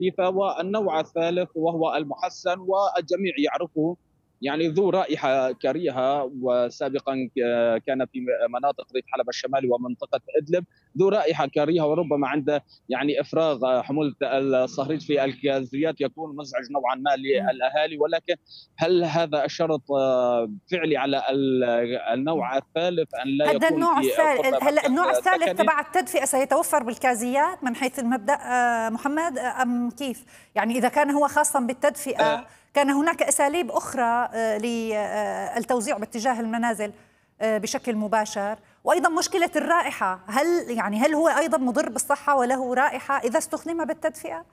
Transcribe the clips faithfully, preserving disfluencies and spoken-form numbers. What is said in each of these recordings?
خفيفة. والنوع الثالث وهو المحسن والجميع يعرفه، يعني ذو رائحة كريهة، وسابقا كان في مناطق ريف حلب الشمالي ومنطقة إدلب، ذو رائحة كريهة، وربما عند يعني إفراغ حمولة الصهريج في الغازيات يكون مزعج نوعا ما مم. للأهالي. ولكن هل هذا الشرط آه، فعلي على ال- مم. النوع الثالث أن لا هذا يكون النوع في الثالث، غرفة هلا مسكن النوع الثالث سكني؟ تبع التدفئة سيتوفر بالكازيات من حيث المبدأ آه، محمد، آه، أم كيف؟ يعني إذا كان هو خاصا بالتدفئة، آه، كان هناك أساليب أخرى آه، للتوزيع باتجاه المنازل آه، بشكل مباشر. وأيضا مشكلة الرائحة، هل يعني هل هو أيضا مضر بالصحة وله رائحة إذا استخدم بالتدفئة؟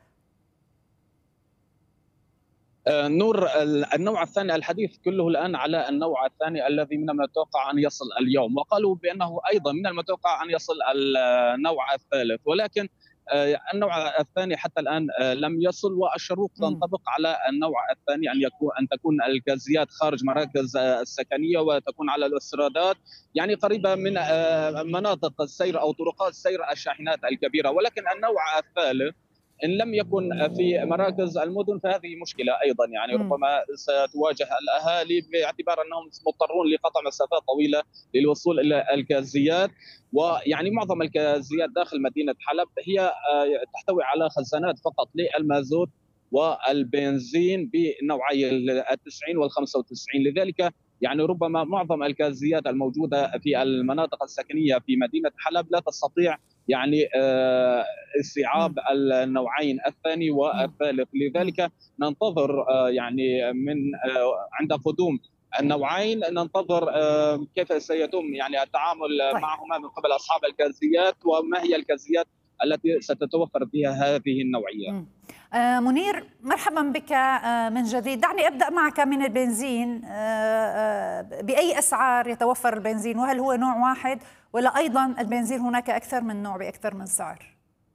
آه، نور، ال- النوع الثاني، الحديث كله الآن على النوع الثاني الذي من المتوقع أن يصل اليوم، وقالوا بأنه أيضا من المتوقع أن يصل النوع الثالث. ولكن آه، النوع الثاني حتى الآن آه، لم يصل، والشروط مم. تنطبق على النوع الثاني أن يكون أن تكون الغازيات خارج مراكز آه، السكنية، وتكون على الاسترادات، يعني قريبة من آه، مناطق السير أو طرقات السير الشاحنات الكبيرة. ولكن النوع الثالث ان لم يكن في مراكز المدن فهذه مشكله ايضا، يعني مم. ربما ستواجه الاهالي باعتبار انهم مضطرون لقطع مسافات طويله للوصول الى الغازيات. ويعني معظم الغازيات داخل مدينه حلب هي آه، تحتوي على خزانات فقط للمازوت والبنزين بنوعي التسعين والخمسة وتسعين. لذلك يعني ربما معظم الغازيات الموجوده في المناطق السكنيه في مدينه حلب لا تستطيع يعني آه، مم. استيعاب النوعين الثاني مم. والثالث. مم. لذلك ننتظر آه، يعني من آه، عند قدوم النوعين ننتظر آه، كيف سيتم يعني التعامل طيب. معهما من قبل اصحاب الغازيات، وما هي الغازيات التي ستتوفر فيها هذه النوعيه. مم. آه منير، مرحبا بك آه من جديد. دعني أبدأ معك من البنزين. آه آه بأي أسعار يتوفر البنزين، وهل هو نوع واحد ولا أيضا البنزين هناك أكثر من نوع بأكثر من سعر؟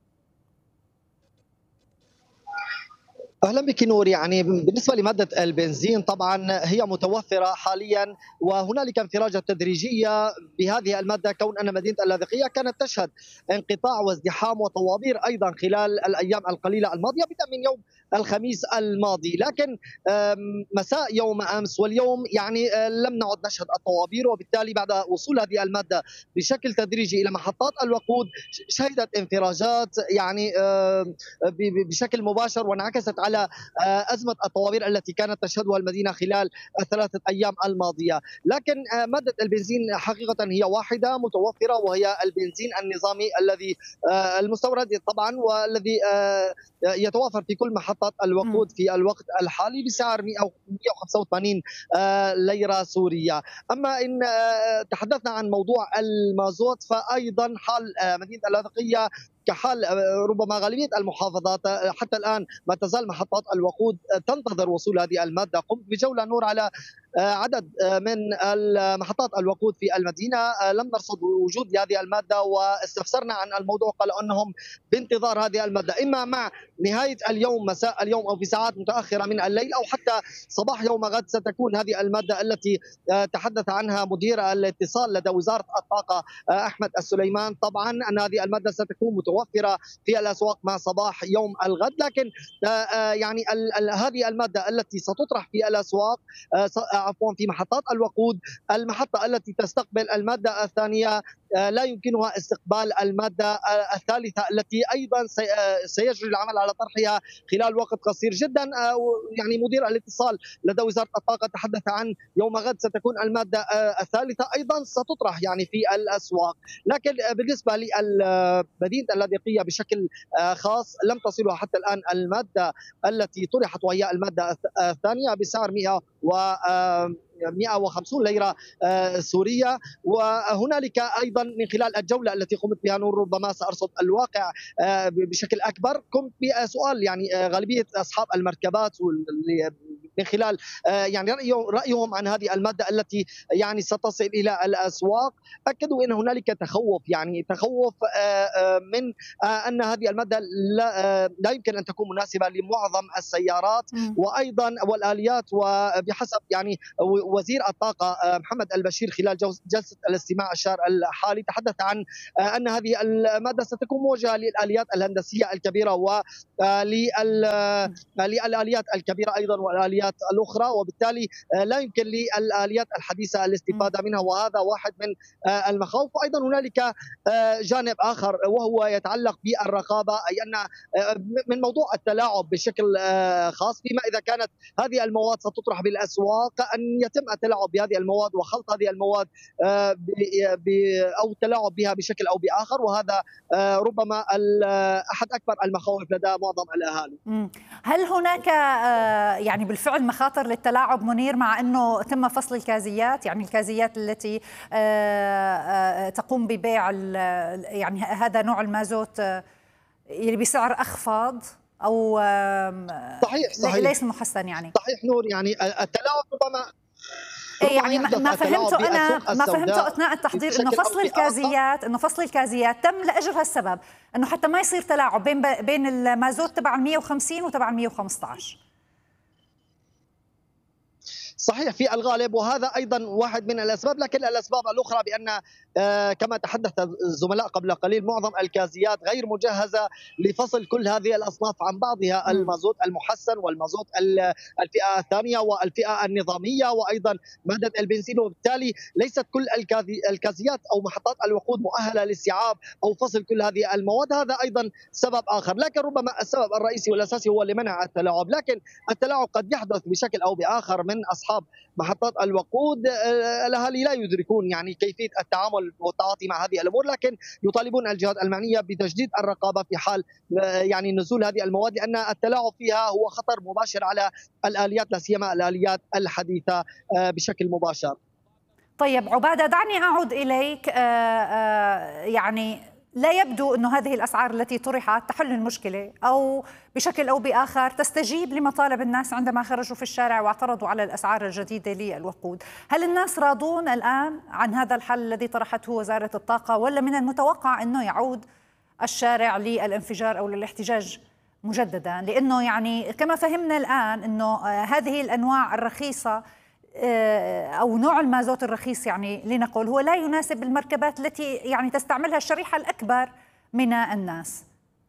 اهلا بك نور. يعني بالنسبه لماده البنزين طبعا هي متوفره حاليا، وهنالك انفراجه تدريجيه بهذه الماده، كون ان مدينه اللاذقيه كانت تشهد انقطاع وازدحام وطوابير ايضا خلال الايام القليله الماضيه، بدءا من يوم الخميس الماضي. لكن مساء يوم امس واليوم يعني لم نعد نشهد الطوابير، وبالتالي بعد وصول هذه الماده بشكل تدريجي الى محطات الوقود شهدت انفراجات يعني بشكل مباشر، وانعكست على على أزمة الطوابير التي كانت تشهدها المدينة خلال الثلاثة أيام الماضية. لكن مادة البنزين حقيقة هي واحدة متوفرة، وهي البنزين النظامي الذي المستورد طبعا، والذي يتوافر في كل محطات الوقود في الوقت الحالي بسعر مئة وخمسة وثمانين ليرة سورية. أما إن تحدثنا عن موضوع المازوت، فأيضا حال مدينة اللاذقية كحال ربما غالبيه المحافظات حتى الان ما تزال محطات الوقود تنتظر وصول هذه الماده. قمت بجوله نور على عدد من محطات الوقود في المدينه، لم نرصد وجود هذه الماده، واستفسرنا عن الموضوع قال انهم بانتظار هذه الماده اما مع نهايه اليوم مساء اليوم او في ساعات متاخره من الليل او حتى صباح يوم غد ستكون هذه الماده التي تحدث عنها مدير الاتصال لدى وزاره الطاقه احمد السليمان. طبعا ان هذه الماده ستكون متوفره في الاسواق مع صباح يوم الغد. لكن يعني هذه الماده التي ستطرح في الاسواق عفوا في محطات الوقود، المحطه التي تستقبل الماده الثانيه لا يمكنها استقبال الماده الثالثه التي ايضا سيجري العمل على طرحها خلال وقت قصير جدا. يعني مدير الاتصال لدى وزاره الطاقه تحدث عن يوم غد ستكون الماده الثالثه ايضا ستطرح يعني في الاسواق. لكن بالنسبه لمدينه اللاذقيه بشكل خاص لم تصلها حتى الان الماده التي طرحت، وهي الماده الثانيه بسعر مئة و مئة وخمسين ليرة سورية. وهنالك أيضا من خلال الجولة التي قمت بها نور ربما سأرصد الواقع بشكل أكبر، قمت بسؤال يعني غالبية أصحاب المركبات من خلال يعني رأيهم عن هذه المادة التي يعني ستصل إلى الأسواق. أكدوا أن هنالك تخوف، يعني تخوف من أن هذه المادة لا, لا يمكن أن تكون مناسبة لمعظم السيارات وأيضا والآليات. وبحسب يعني وزير الطاقة محمد البشير خلال جلسة الاستماع الشهر الحالي تحدث عن أن هذه المادة ستكون موجهة للآليات الهندسية الكبيرة وللآليات الكبيرة أيضا والآليات الأخرى، وبالتالي لا يمكن للآليات الحديثة الاستفادة منها، وهذا واحد من المخاوف. وأيضا هنالك جانب آخر وهو يتعلق بالرقابة، أي أن من موضوع التلاعب بشكل خاص، فيما إذا كانت هذه المواد ستطرح بالأسواق أن يتم التلاعب بهذه المواد وخلط هذه المواد أو التلاعب بها بشكل أو بآخر، وهذا ربما أحد أكبر المخاوف لدى معظم الأهالي. هل هناك يعني بالفعل مخاطر للتلاعب منير مع أنه تم فصل الكازيات، يعني الكازيات التي تقوم ببيع يعني هذا نوع المازوت اللي بسعر أخفض أو صحيح صحيح ليس محسن؟ يعني صحيح نور، يعني التلاعب ربما يعني ما فهمته انا ما فهمته اثناء التحضير انه فصل الكازيات انه فصل الكازيات تم لاجل هالسبب، انه حتى ما يصير تلاعب بين بين المازوت تبع مئة وخمسين وتبع مئة وخمسة عشر. صحيح في الغالب، وهذا ايضا واحد من الاسباب، لكن الاسباب الاخرى بان كما تحدث الزملاء قبل قليل معظم الكازيات غير مجهزه لفصل كل هذه الاصناف عن بعضها، المازوت المحسن والمازوت الفئه الثانيه والفئه النظاميه وايضا ماده البنزين، وبالتالي ليست كل الكازيات او محطات الوقود مؤهله لاستيعاب او فصل كل هذه المواد. هذا ايضا سبب اخر، لكن ربما السبب الرئيسي والاساسي هو لمنع التلاعب. لكن التلاعب قد يحدث بشكل او باخر من اصحاب محطات الوقود. الاهالي لا يدركون يعني كيفيه التعامل والتعاطي مع هذه الامور، لكن يطالبون الجهات المعنيه بتجديد الرقابه في حال يعني نزول هذه المواد، لان التلاعب فيها هو خطر مباشر على الاليات، لا سيما الاليات الحديثه بشكل مباشر. طيب عباده، دعني اعود اليك. يعني لا يبدو أن هذه الأسعار التي طرحت تحل المشكلة أو بشكل أو بآخر تستجيب لمطالب الناس عندما خرجوا في الشارع واعترضوا على الأسعار الجديدة للوقود. هل الناس راضون الآن عن هذا الحل الذي طرحته وزارة الطاقة، ولا من المتوقع أنه يعود الشارع للانفجار أو للاحتجاج مجددا؟ لأنه يعني كما فهمنا الآن أنه هذه الأنواع الرخيصة أو نوع المازوت الرخيص يعني لنقول هو لا يناسب المركبات التي يعني تستعملها الشريحة الأكبر من الناس.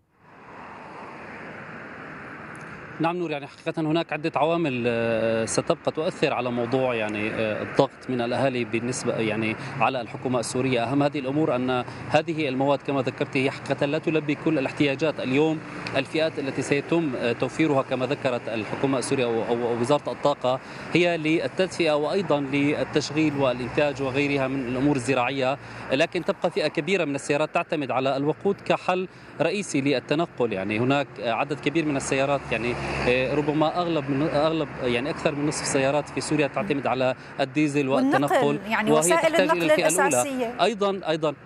نعم نور، يعني حقيقة هناك عدة عوامل ستبقى تؤثر على موضوع يعني الضغط من الأهالي بالنسبة يعني على الحكومة السورية. أهم هذه الأمور أن هذه المواد كما ذكرت هي حقيقة لا تلبي كل الاحتياجات. اليوم الفئات التي سيتم توفيرها كما ذكرت الحكومة السورية أو وزارة الطاقة هي للتدفئة وأيضا للتشغيل والإنتاج وغيرها من الأمور الزراعية، لكن تبقى فئة كبيرة من السيارات تعتمد على الوقود كحل رئيسي للتنقل. يعني هناك عدد كبير من السيارات، يعني ربما اغلب من اغلب يعني اكثر من نصف السيارات في سوريا تعتمد على الديزل والتنقل، يعني وهي وسائل تحتاج النقل الى الفئه الاساسيه الاولى ايضا ايضا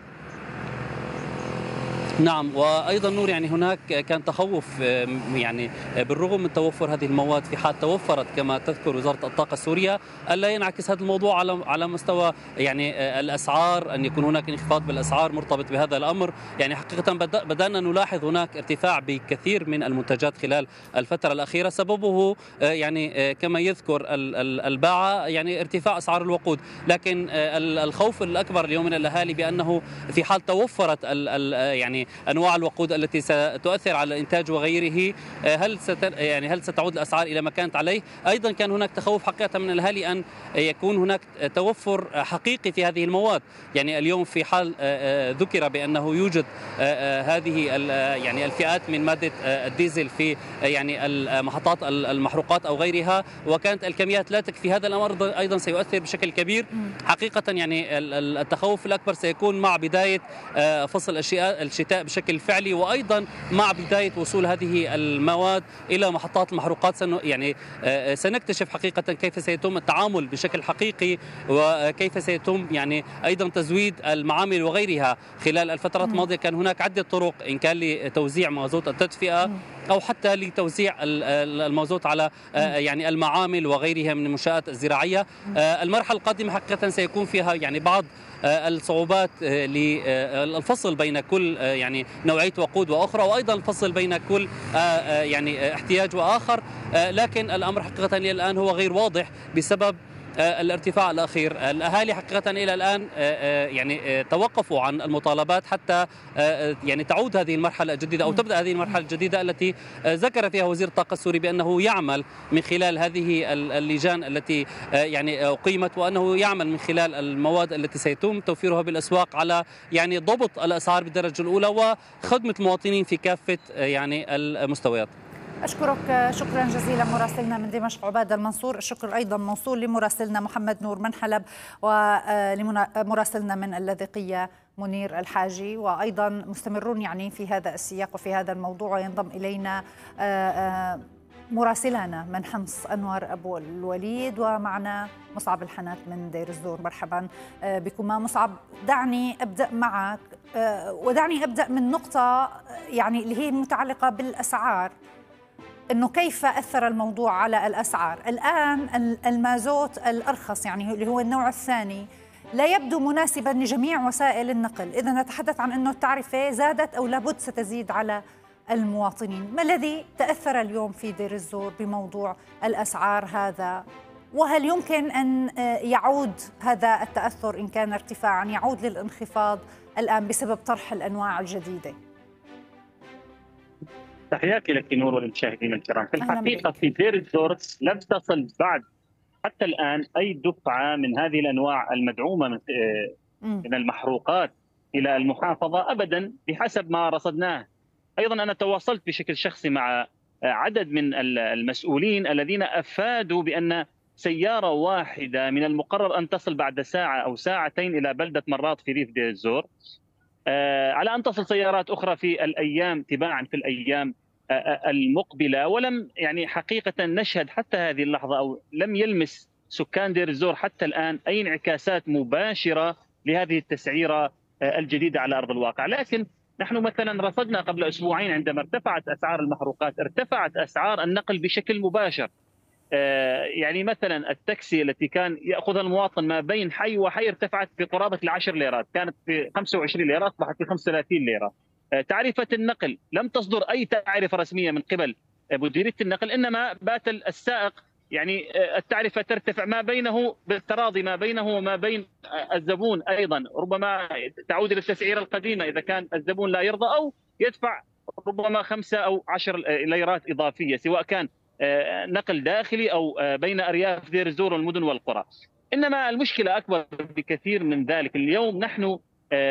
نعم. وأيضا نور، يعني هناك كان تخوف يعني بالرغم من توفر هذه المواد، في حال توفرت كما تذكر وزارة الطاقة السورية ألا ينعكس هذا الموضوع على على مستوى يعني الأسعار، أن يكون هناك انخفاض بالأسعار مرتبط بهذا الأمر. يعني حقيقة بدأنا نلاحظ هناك ارتفاع بكثير من المنتجات خلال الفترة الأخيرة، سببه يعني كما يذكر الباعة يعني ارتفاع أسعار الوقود. لكن الخوف الأكبر اليوم من الأهالي بأنه في حال توفرت يعني انواع الوقود التي ستؤثر على الانتاج وغيره، هل ست يعني هل ستعود الاسعار الى ما كانت عليه؟ ايضا كان هناك تخوف حقيقه من الاهالي ان يكون هناك توفر حقيقي في هذه المواد. يعني اليوم في حال ذكر بانه يوجد هذه يعني الفئات من ماده الديزل في يعني المحطات المحروقات او غيرها، وكانت الكميات لا تكفي، هذا الامر ايضا سيؤثر بشكل كبير. حقيقه يعني التخوف الاكبر سيكون مع بدايه فصل الشتاء بشكل فعلي، وايضا مع بدايه وصول هذه المواد الى محطات المحروقات. سن يعني سنكتشف حقيقه كيف سيتم التعامل بشكل حقيقي، وكيف سيتم يعني ايضا تزويد المعامل وغيرها. خلال الفترات الماضيه كان هناك عده طرق، ان كان لتوزيع مازوت التدفئه أو حتى لتوزيع المازوت على يعني المعامل وغيرها من المنشآت الزراعية. المرحلة القادمة حقيقة سيكون فيها يعني بعض الصعوبات للفصل بين كل يعني نوعية وقود وأخرى، وأيضا الفصل بين كل يعني احتياج وآخر، لكن الأمر حقيقة إلى الآن هو غير واضح بسبب الارتفاع الأخير. الأهالي حقيقة إلى الآن يعني توقفوا عن المطالبات حتى يعني تعود هذه المرحلة الجديدة أو تبدأ هذه المرحلة الجديدة التي ذكر فيها وزير الطاقة السوري بأنه يعمل من خلال هذه اللجان التي يعني أقيمت، وأنه يعمل من خلال المواد التي سيتم توفيرها بالأسواق على يعني ضبط الأسعار بالدرجة الأولى وخدمة المواطنين في كافة يعني المستويات. أشكرك شكرا جزيلا مراسلنا من دمشق عبادة المنصور. الشكر أيضا موصول لمراسلنا محمد نور من حلب ولمراسلنا من اللاذقية منير الحاجي. وأيضا مستمرون يعني في هذا السياق وفي هذا الموضوع، وينضم إلينا مراسلنا من حمص أنور أبو الوليد، ومعنا مصعب الحنات من دير الزور. مرحبا بكما. مصعب، دعني أبدأ معك ودعني أبدأ من نقطة يعني اللي هي متعلقة بالأسعار، إنه كيف أثر الموضوع على الأسعار. الآن المازوت الأرخص يعني اللي هو النوع الثاني لا يبدو مناسبا لجميع وسائل النقل، إذا نتحدث عن أنه التعرفة زادت أو لابد ستزيد على المواطنين. ما الذي تأثر اليوم في دير الزور بموضوع الأسعار هذا؟ وهل يمكن أن يعود هذا التأثر إن كان ارتفاعا يعود للانخفاض الآن بسبب طرح الأنواع الجديدة؟ تحياتي لك نور والمشاهدين الكرام. في الحقيقة في دير الزور لم تصل بعد حتى الآن أي دفعة من هذه الأنواع المدعومة من, من المحروقات إلى المحافظة أبدا بحسب ما رصدناه. أيضا أنا تواصلت بشكل شخصي مع عدد من المسؤولين الذين أفادوا بأن سيارة واحدة من المقرر أن تصل بعد ساعة أو ساعتين إلى بلدة مرات في ريف دير الزور، على أن تصل سيارات أخرى في الأيام تباعا في الأيام المقبلة. ولم يعني حقيقة نشهد حتى هذه اللحظة أو لم يلمس سكان دير الزور حتى الآن أي انعكاسات مباشرة لهذه التسعيرة الجديدة على أرض الواقع. لكن نحن مثلا رصدنا قبل أسبوعين عندما ارتفعت أسعار المحروقات ارتفعت أسعار النقل بشكل مباشر. يعني مثلا التاكسي التي كان يأخذها المواطن ما بين حي وحي ارتفعت بقرابة العشر ليرات، كانت في خمسة وعشرين ليرة أصبحت في خمسة وثلاثين ليرة. تعرفة النقل لم تصدر أي تعرفة رسمية من قبل مديرية النقل، إنما بات السائق يعني التعرفة ترتفع ما بينه بالتراضي ما بينه وما بين الزبون. أيضا ربما تعود إلى التسعيرة القديمة إذا كان الزبون لا يرضى أو يدفع ربما خمسة أو عشر ليرات إضافية، سواء كان نقل داخلي أو بين أرياف دير الزور والمدن والقرى. إنما المشكلة أكبر بكثير من ذلك. اليوم نحن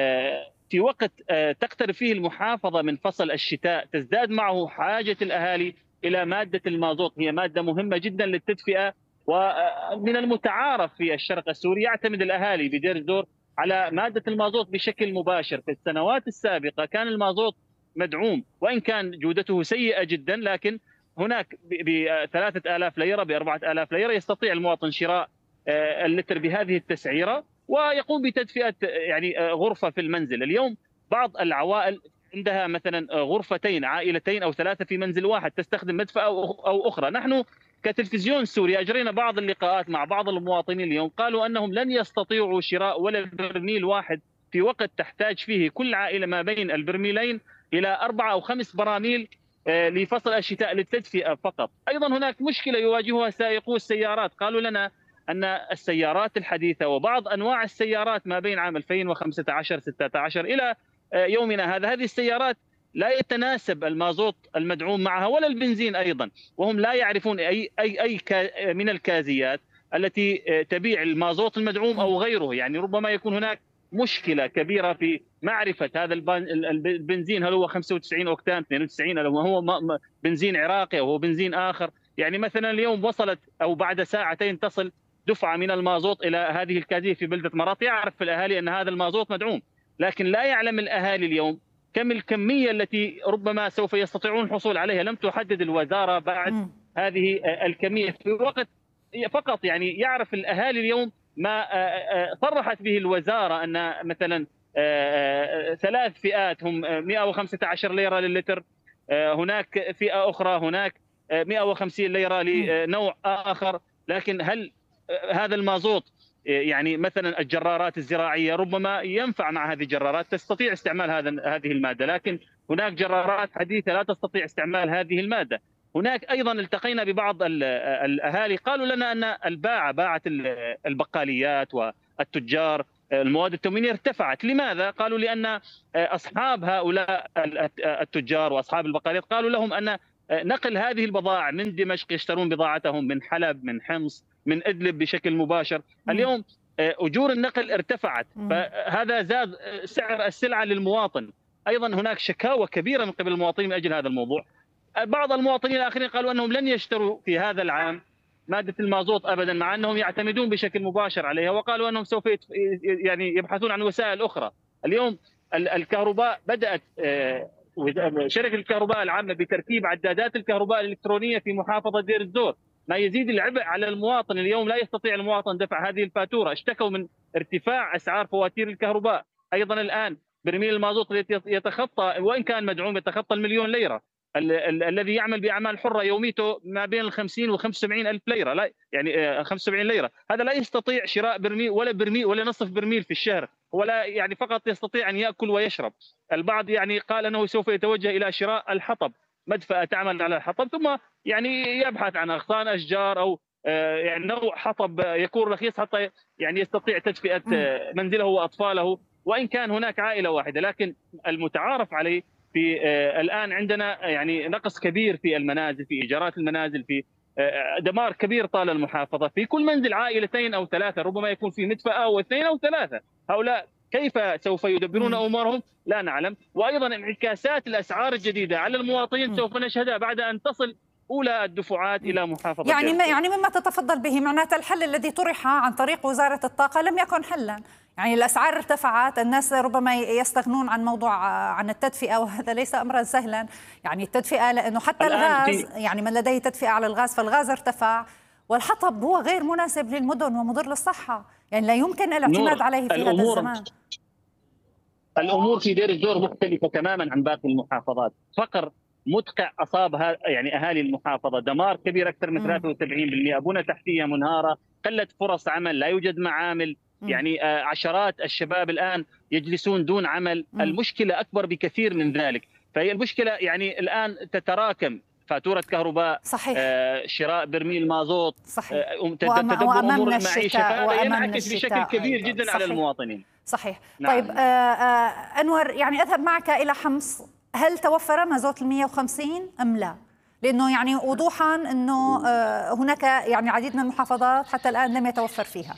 في وقت تقترب فيه المحافظة من فصل الشتاء، تزداد معه حاجة الأهالي إلى مادة المازوت، هي مادة مهمة جدا للتدفئة. ومن المتعارف في الشرق السوري يعتمد الأهالي بدير الزور على مادة المازوت بشكل مباشر. في السنوات السابقة كان المازوت مدعوم وإن كان جودته سيئة جدا، لكن هناك بثلاثة آلاف ليرة بأربعة آلاف ليرة يستطيع المواطن شراء اللتر بهذه التسعيرة ويقوم بتدفئة يعني غرفة في المنزل. اليوم بعض العوائل عندها مثلا غرفتين عائلتين أو ثلاثة في منزل واحد تستخدم مدفأة أو أخرى. نحن كتلفزيون سوري أجرينا بعض اللقاءات مع بعض المواطنين اليوم، قالوا أنهم لن يستطيعوا شراء ولا برميل واحد في وقت تحتاج فيه كل عائلة ما بين البرميلين إلى أربعة أو خمس براميل لفصل الشتاء للتدفئة فقط. أيضا هناك مشكلة يواجهها سائقو السيارات، قالوا لنا أن السيارات الحديثة وبعض أنواع السيارات ما بين عام ألفين وخمسة عشر ستة عشر إلى يومنا هذا هذه السيارات لا يتناسب المازوت المدعوم معها ولا البنزين أيضا، وهم لا يعرفون أي أي أي من الكازيات التي تبيع المازوت المدعوم أو غيره. يعني ربما يكون هناك مشكلة كبيرة في معرفة هذا البنزين هل هو خمسة وتسعين أوكتان اثنين وتسعين هل هو بنزين عراقي أو هو بنزين آخر. يعني مثلا اليوم وصلت أو بعد ساعتين تصل دفعة من المازوت إلى هذه الكازية في بلدة مرات. يعرف الأهالي أن هذا المازوت مدعوم، لكن لا يعلم الأهالي اليوم كم الكمية التي ربما سوف يستطيعون الحصول عليها. لم تحدد الوزارة بعد م. هذه الكمية في وقت فقط. يعني يعرف الأهالي اليوم ما صرحت به الوزارة أن مثلا ثلاث فئات هم مئة وخمسة عشر ليرة للتر، هناك فئة أخرى، هناك مئة وخمسين ليرة لنوع آخر. لكن هل هذا المازوت يعني مثلا الجرارات الزراعية ربما ينفع مع هذه الجرارات، تستطيع استعمال هذا هذه المادة، لكن هناك جرارات حديثة لا تستطيع استعمال هذه المادة. هناك أيضا التقينا ببعض الأهالي قالوا لنا أن الباعة باعة البقاليات والتجار المواد التموينية ارتفعت. لماذا؟ قالوا لأن أصحاب هؤلاء التجار وأصحاب البقاليات قالوا لهم أن نقل هذه البضائع من دمشق، يشترون بضاعتهم من حلب، من حمص، من إدلب بشكل مباشر. اليوم أجور النقل ارتفعت، فهذا زاد سعر السلعة للمواطن. أيضا هناك شكاوى كبيرة من قبل المواطنين من أجل هذا الموضوع. بعض المواطنين الآخرين قالوا أنهم لن يشتروا في هذا العام مادة المازوت أبدا، مع أنهم يعتمدون بشكل مباشر عليها، وقالوا أنهم سوف يعني يبحثون عن وسائل أخرى. اليوم الكهرباء بدأت شركة الكهرباء العامة بتركيب عدادات الكهرباء الإلكترونية في محافظة دير الزور، ما يزيد العبء على المواطن. اليوم لا يستطيع المواطن دفع هذه الفاتورة. اشتكوا من ارتفاع أسعار فواتير الكهرباء. أيضا الآن برميل المازوت يتخطى، وإن كان مدعوم، يتخطى المليون ليرة. ال ال الذي يعمل بأعمال حرة يوميته ما بين الخمسين وخمسة وسبعين ألف ليرة، لا يعني خمسة وسبعين ليرة، هذا لا يستطيع شراء برميل ولا برميل ولا نصف برميل في الشهر، ولا يعني فقط يستطيع أن يأكل ويشرب. البعض يعني قال أنه سوف يتوجه إلى شراء الحطب، مدفأة تعمل على الحطب، ثم يعني يبحث عن أغصان أشجار أو يعني نوع حطب يكون رخيص حتى يعني يستطيع تدفئة منزله وأطفاله، وإن كان هناك عائلة واحدة. لكن المتعارف عليه في الآن عندنا يعني نقص كبير في المنازل، في إيجارات المنازل، في دمار كبير طال المحافظة. في كل منزل عائلتين أو ثلاثة، ربما يكون في مدفأة أو اثنين أو ثلاثة. هؤلاء كيف سوف يدبرون أمورهم لا نعلم. وأيضا انعكاسات الأسعار الجديدة على المواطنين سوف نشهدها بعد أن تصل أولى الدفعات إلى محافظة يعني ما يعني مما تتفضل به معناته الحل الذي طرح عن طريق وزارة الطاقة لم يكن حلا. يعني الأسعار ارتفعت، الناس ربما يستغنون عن موضوع عن التدفئة، وهذا ليس أمرا سهلا. يعني التدفئة لأنه حتى الغاز، يعني من لديه تدفئة على الغاز فالغاز ارتفع، والحطب هو غير مناسب للمدن ومضر للصحة، يعني لا يمكن الاعتماد عليه في هذا الزمان. الأمور في دير الزور مختلفة تماما عن باقي المحافظات. فقر مدقع أصاب يعني أهالي المحافظة، دمار كبير أكثر من ثلاثة وسبعين بالمئة، بنى تحتية منهارة، قلة فرص عمل، لا يوجد معامل، يعني عشرات الشباب الآن يجلسون دون عمل. المشكلة أكبر بكثير من ذلك. فهي المشكلة يعني الآن تتراكم، فاتورة كهرباء، صحيح. آه، شراء برميل مازوت، صحيح. آه، تدبر أمور المعيشة، فهذا ينعكس بشكل كبير جدا صحيح. على المواطنين. صحيح. نعم. طيب آه آه أنور، يعني أذهب معك إلى حمص، هل توفر مازوت المئة وخمسين أم لا؟ لأنه يعني وضوحا أنه آه هناك يعني العديد من المحافظات حتى الآن لم يتوفر فيها.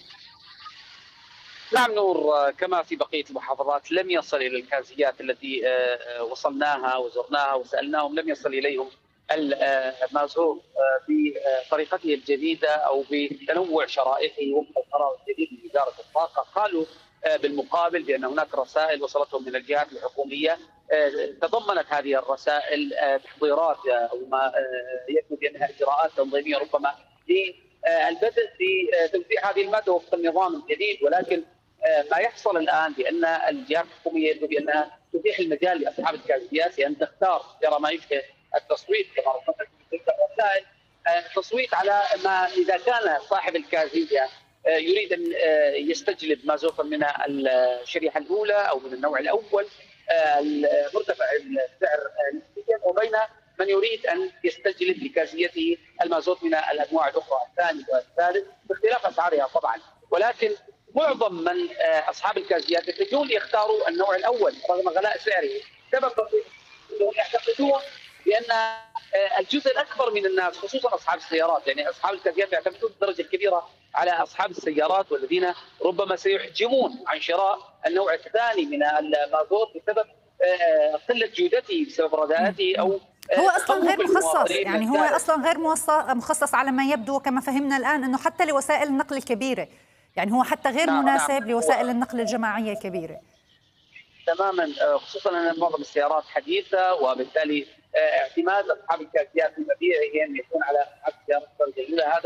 نعم نور، كما في بقية المحافظات لم يصل إلى الكازيات التي وصلناها وزرناها وسألناهم، لم يصل إليهم المازوت بطريقته الجديدة أو بتنوع شرائحه وفق القرار الجديد من وزارة الطاقة. قالوا بالمقابل بأن هناك رسائل وصلتهم من الجهات الحكومية تضمنت هذه الرسائل تحضيرات أو ما يبدو بأنها إجراءات تنظيمية ربما للبدء في توزيع هذه المادة وفق النظام الجديد. ولكن ما يحصل الآن بأن الجهات الحكومية يبدو بأنها تتيح المجال لأصحاب الكازيات بأن تختار ترى ما يشبه التصويت كما رفضت الرسائل، التصويت على ما إذا كان صاحب الكازية يريد أن يستجلب مازوتا من الشريحة الأولى أو من النوع الأول مرتفع السعر نسبيا، وبين من يريد أن يستجلب لكازيته المازوت من الأنواع الأخرى الثاني والثالث باختلاف أسعارها طبعا. ولكن معظم من أصحاب الكازيات يتجهون يختاروا النوع الأول رغم غلاء سعره. سبب أنهم يعتقدون بأن الجزء الأكبر من الناس خصوصا أصحاب السيارات، يعني أصحاب الكازيات يعتمدون بدرجة كبيرة على أصحاب السيارات والذين ربما سيحجمون عن شراء النوع الثاني من المازوت بسبب قلة جودته، بسبب رداءته أو هو اصلا غير مخصص، يعني هو اصلا غير مخصص على ما يبدو كما فهمنا الان انه حتى لوسائل النقل الكبيره، يعني هو حتى غير نعم مناسب نعم. لوسائل النقل الجماعيه الكبيره تماما، خصوصا ان معظم السيارات حديثه وبالتالي اعتماد اصحاب الكازيات في مبيعهم يكون على اصحاب السيارات الجديده. هذا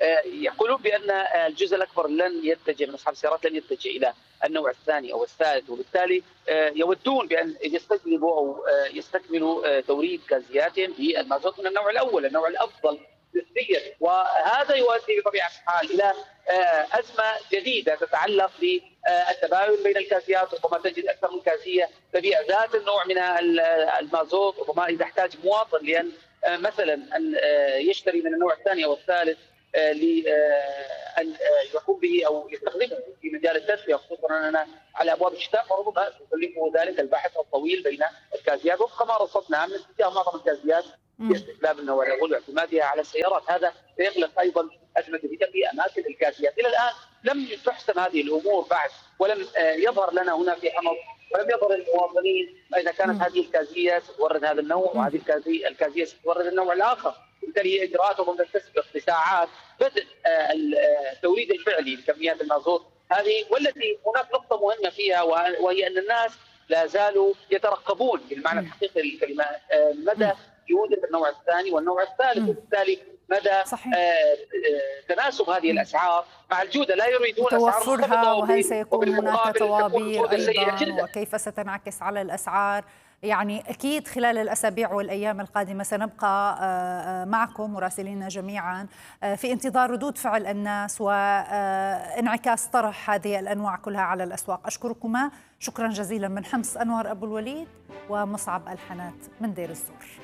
يقولون بأن الجزء الأكبر لن يتجه من أصحاب السيارات لن يتجه إلى النوع الثاني أو الثالث، وبالتالي يودون بأن يستجلبوا أو يستكملوا توريد غازياتهم بالمازوت من النوع الأول، النوع الأفضل نسبيا، وهذا يؤدي بطبيعة الحال إلى أزمة جديدة تتعلق بالتباين بين الكاسيات. ربما تجد أكثر من كاسية تبيع ذات النوع من المازوت، ربما إذا احتاج مواطن لأن مثلا أن يشتري من النوع الثاني أو الثالث لأن يقوم به أو يستخدمه في مجال التدفئة، خصوصا أننا على أبواب الشتاء، فربما يكلفه ذلك البحث الطويل بين الكازيات وفق ما رصدنا من اتجاه معظم الكازيات في استخدام النوع الأول واعتمادها على السيارات. هذا سيخلق أيضا أزمة جديدة في أماكن الكازيات. إلى الآن لم تحسم هذه الأمور بعد، ولم يظهر لنا هنا في حمص ولم يظهر للمواطنين إذا كانت هذه الكازية ستورد هذا النوع وهذه الكازية ستورد النوع الآخر. بالتالي هي إجراءات ربما تسبق بساعات بدء التوريد الفعلي لكميات المازوت هذه، والتي هناك نقطة مهمة فيها وهي أن الناس لا زالوا يترقبون بالمعنى الحقيقي للكلمة مدى جودة النوع الثاني والنوع الثالث، وبالتالي مدى صحيح. تناسب هذه الأسعار مع الجودة. لا يريدون توفرها، وهل سيكون هناك طوابير أيضا، وكيف ستنعكس على الأسعار. يعني أكيد خلال الأسابيع والأيام القادمة سنبقى معكم مراسلين جميعا في انتظار ردود فعل الناس وانعكاس طرح هذه الأنواع كلها على الأسواق. أشكركما شكرا جزيلا من حمص أنور أبو الوليد ومصعب الحنات من دير الزور.